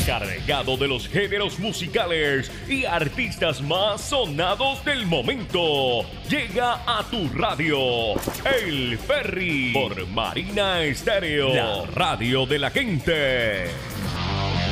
cargado de los géneros musicales y artistas más sonados del momento. Llega a tu radio El Ferry por Marina Estéreo, la radio de la gente.